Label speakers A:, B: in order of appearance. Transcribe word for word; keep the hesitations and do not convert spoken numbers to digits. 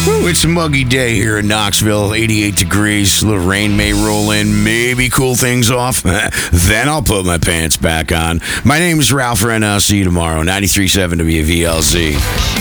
A: Ooh, it's a muggy day here in Knoxville, eighty-eight degrees. A little rain may roll in, maybe cool things off. Then I'll put my pants back on. My name is Ralph Wren. I'll see you tomorrow, ninety-three point seven W V L Z.